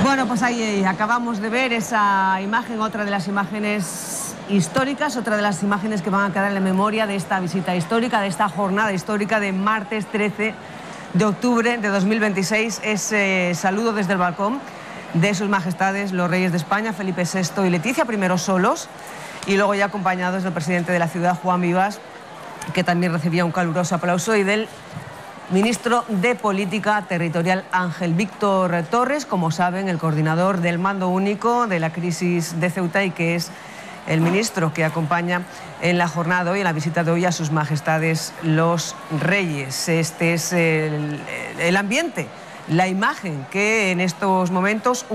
Bueno, pues ahí acabamos de ver esa imagen, otra de las imágenes históricas, otra de las imágenes que van a quedar en la memoria de esta visita histórica, de esta jornada histórica de martes 13 de octubre de 2026. Ese saludo desde el balcón de sus majestades los reyes de España, Felipe VI y Leticia, primero solos y luego ya acompañados del presidente de la ciudad, Juan Vivas, que también recibía un caluroso aplauso, y del ministro de Política Territorial, Ángel Víctor Torres, como saben, el coordinador del mando único de la crisis de Ceuta y que es el ministro que acompaña en la jornada de hoy, en la visita de hoy a sus majestades los reyes. Este es el ambiente, la imagen que en estos momentos,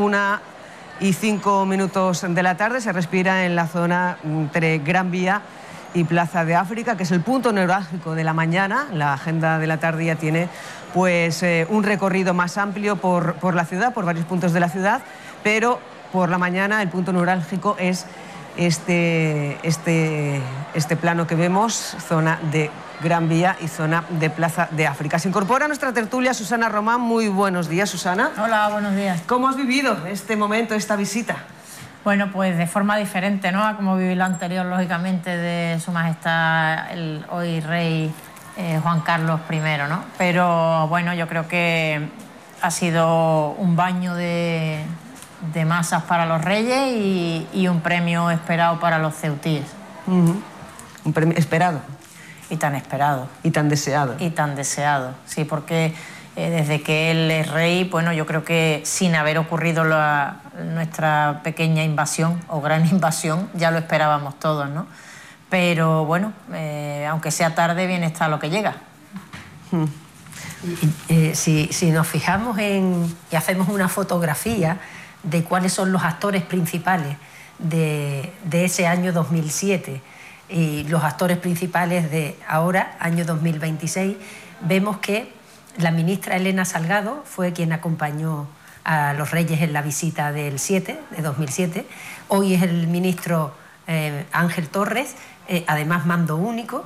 1:05 de la tarde, se respira en la zona entre Gran Vía y Plaza de África, que es el punto neurálgico de la mañana. La agenda de la tarde ya tiene pues un recorrido más amplio por la ciudad, por varios puntos de la ciudad, pero por la mañana el punto neurálgico es este plano que vemos, zona de Gran Vía y zona de Plaza de África. Se incorpora a nuestra tertulia Susana Román. Muy buenos días, Susana. Hola, buenos días. ¿Cómo has vivido este momento, esta visita? Bueno, pues de forma diferente, ¿no?, a como viví la anterior, lógicamente, de Su Majestad el hoy rey Juan Carlos I, ¿no? Pero bueno, yo creo que ha sido un baño de masas para los reyes y un premio esperado para los ceutíes. Un premio esperado. Y tan esperado. Y tan deseado. Y tan deseado, sí, porque desde que él es rey, bueno, yo creo que sin haber ocurrido nuestra pequeña invasión o gran invasión, ya lo esperábamos todos, ¿no? Pero bueno, aunque sea tarde, bien está lo que llega. Si nos fijamos y hacemos una fotografía de cuáles son los actores principales de ese año 2007 y los actores principales de ahora, año 2026, vemos que la ministra Elena Salgado fue quien acompañó a los reyes en la visita de 2007. Hoy es el ministro Ángel Torres, además mando único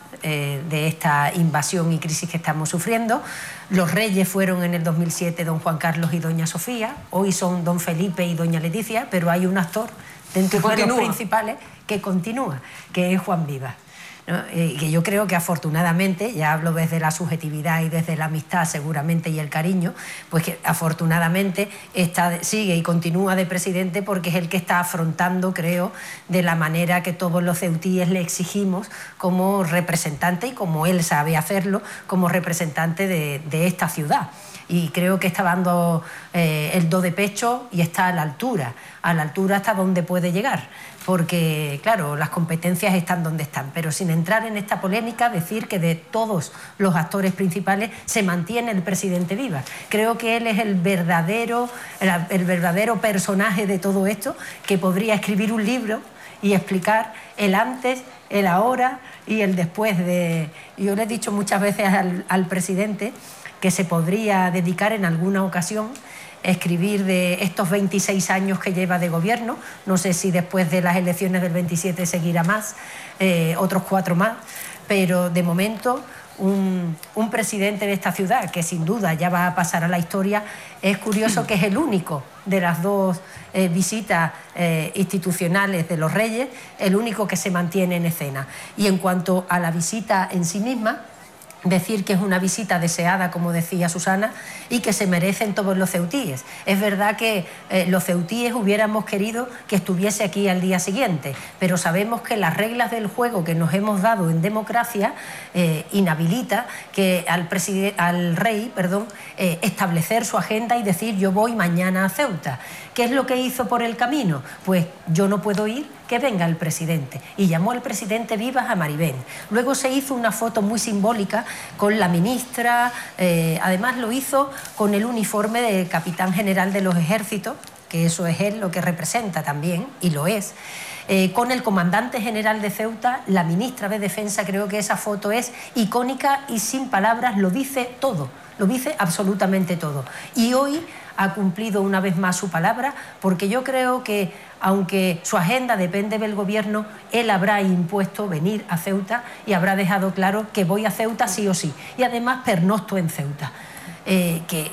de esta invasión y crisis que estamos sufriendo. Los reyes fueron en el 2007 don Juan Carlos y doña Sofía, hoy son don Felipe y doña Leticia, pero hay un actor dentro de los principales que continúa, que es Juan Vivas, ¿no? Que yo creo que afortunadamente, ya hablo desde la subjetividad y desde la amistad seguramente y el cariño, pues que afortunadamente sigue y continúa de presidente porque es el que está afrontando, creo, de la manera que todos los ceutíes le exigimos como representante y como él sabe hacerlo como representante de esta ciudad. Y creo que está dando el do de pecho y está a la altura hasta donde puede llegar, porque claro, las competencias están donde están, pero sin entrar en esta polémica, decir que de todos los actores principales se mantiene el presidente Vivas. Creo que él es el verdadero personaje de todo esto, que podría escribir un libro y explicar el antes, el ahora y el después de... Yo le he dicho muchas veces al presidente que se podría dedicar en alguna ocasión a escribir de estos 26 años que lleva de gobierno. No sé si después de las elecciones del 27 seguirá más, otros 4 más, pero de momento un presidente de esta ciudad, que sin duda ya va a pasar a la historia. Es curioso que es el único de las dos visitas institucionales de los reyes, el único que se mantiene en escena. Y en cuanto a la visita en sí misma, decir que es una visita deseada, como decía Susana, y que se merecen todos los ceutíes. Es verdad que los ceutíes hubiéramos querido que estuviese aquí al día siguiente, pero sabemos que las reglas del juego que nos hemos dado en democracia inhabilita que al rey establecer su agenda y decir yo voy mañana a Ceuta. ¿Qué es lo que hizo por el camino? Pues yo no puedo ir, que venga el presidente. Y llamó al presidente Vivas a Maribén. Luego se hizo una foto muy simbólica con la ministra, además lo hizo con el uniforme de capitán general de los ejércitos, que eso es él lo que representa también, y lo es. Con el comandante general de Ceuta, la ministra de Defensa. Creo que esa foto es icónica y sin palabras lo dice todo, lo dice absolutamente todo. Y hoy ha cumplido una vez más su palabra, porque yo creo que, aunque su agenda depende del gobierno, él habrá impuesto venir a Ceuta y habrá dejado claro que voy a Ceuta sí o sí. Y además pernocto en Ceuta. Que